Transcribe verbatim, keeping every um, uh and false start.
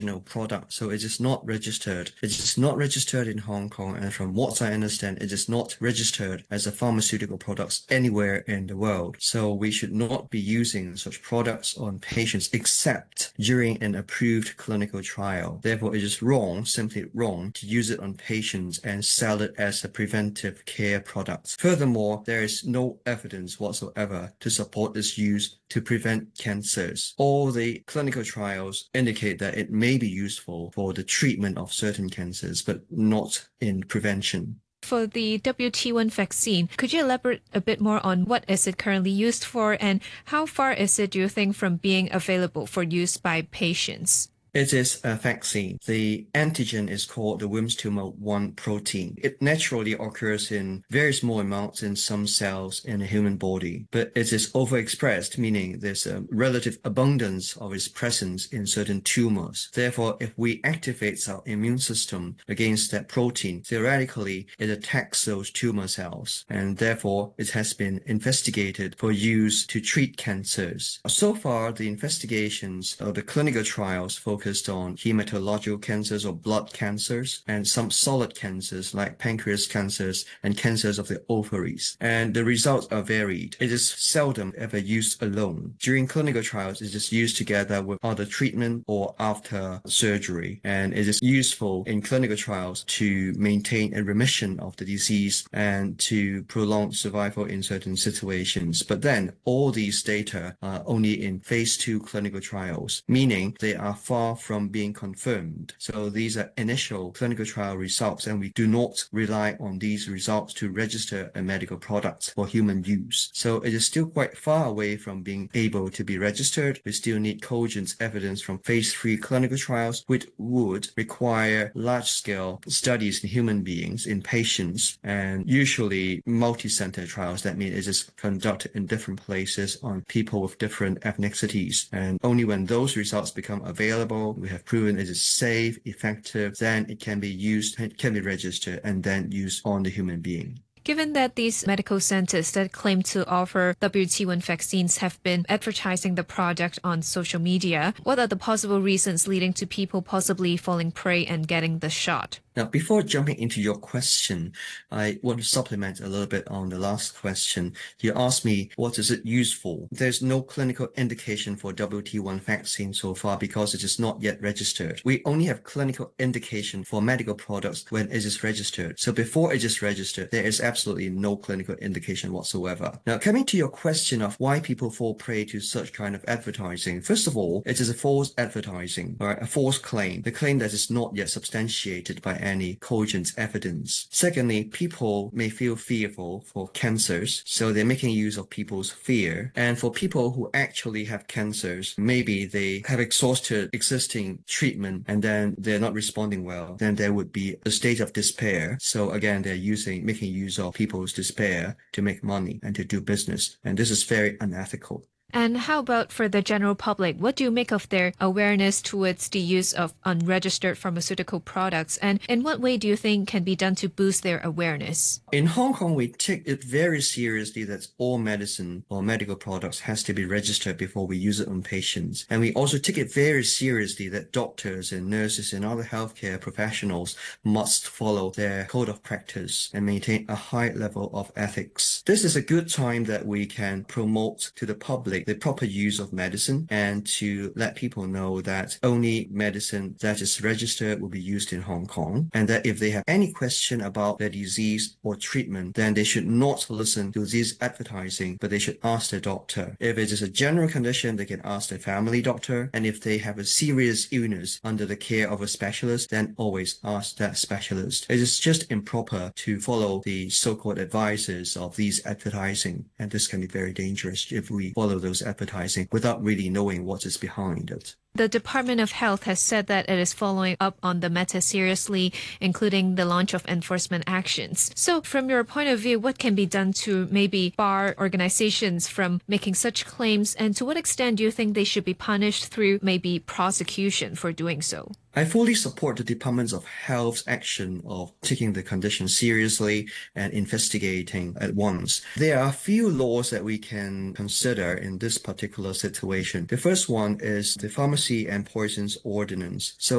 product, so it is not registered. It is not registered in Hong Kong, and from what I understand, it is not registered as a pharmaceutical product anywhere in the world. So we should not be using such products on patients except during an approved clinical trial. Therefore, it is wrong, simply wrong, to use it on patients and sell it as a preventive care product. Furthermore, there is no evidence whatsoever to support its use to prevent cancers. All the clinical trials indicate that it may be useful for the treatment of certain cancers, but not in prevention. For the W T one vaccine, could you elaborate a bit more on what is it currently used for and how far is it, do you think, from being available for use by patients? It is a vaccine. The antigen is called the Wilms tumor one protein. It naturally occurs in very small amounts in some cells in a human body, but it is overexpressed, meaning there's a relative abundance of its presence in certain tumors. Therefore, if we activate our immune system against that protein, theoretically, it attacks those tumor cells, and therefore it has been investigated for use to treat cancers. So far, the investigations or the clinical trials focus focused on hematological cancers or blood cancers and some solid cancers like pancreas cancers and cancers of the ovaries. And the results are varied. It is seldom ever used alone. During clinical trials, it is used together with other treatment or after surgery. And it is useful in clinical trials to maintain a remission of the disease and to prolong survival in certain situations. But then all these data are only in phase two clinical trials, meaning they are far from being confirmed. So these are initial clinical trial results, and we do not rely on these results to register a medical product for human use. So it is still quite far away from being able to be registered. We still need cogent evidence from phase three clinical trials, which would require large-scale studies in human beings, in patients, and usually multi-center trials. That means it is conducted in different places on people with different ethnicities. And only when those results become available, we have proven it is safe, effective, then it can be used, it can be registered, and then used on the human being. Given that these medical centers that claim to offer W T one vaccines have been advertising the product on social media, what are the possible reasons leading to people possibly falling prey and getting the shot? Now, before jumping into your question, I want to supplement a little bit on the last question. You asked me, what is it used for? There's no clinical indication for W T one vaccine so far because it is not yet registered. We only have clinical indication for medical products when it is registered. So before it is registered, there is absolutely no clinical indication whatsoever. Now, coming to your question of why people fall prey to such kind of advertising, first of all, it is a false advertising, or a false claim, the claim that is not yet substantiated by any cogent evidence. Secondly, people may feel fearful for cancers, so they're making use of people's fear. And for people who actually have cancers, maybe they have exhausted existing treatment and then they're not responding well, then there would be a state of despair. So again, they're using, making use of people's despair to make money and to do business. And this is very unethical. And how about for the general public? What do you make of their awareness towards the use of unregistered pharmaceutical products? And in what way do you think can be done to boost their awareness? In Hong Kong, we take it very seriously that all medicine or medical products has to be registered before we use it on patients. And we also take it very seriously that doctors and nurses and other healthcare professionals must follow their code of practice and maintain a high level of ethics. This is a good time that we can promote to the public the proper use of medicine and to let people know that only medicine that is registered will be used in Hong Kong, and that if they have any question about their disease or treatment, then they should not listen to this advertising, but they should ask their doctor. If it is a general condition, they can ask their family doctor, and if they have a serious illness under the care of a specialist, then always ask that specialist. It is just improper to follow the so-called advices of these advertising, and this can be very dangerous if we follow those advertising without really knowing what is behind it. The Department of Health has said that it is following up on the matter seriously, including the launch of enforcement actions. So from your point of view, what can be done to maybe bar organizations from making such claims, and to what extent do you think they should be punished through maybe prosecution for doing so? I fully support the Department of Health's action of taking the condition seriously and investigating at once. There are a few laws that we can consider in this particular situation. The first one is the Pharmaceutical Piracy and Poisons Ordinance. So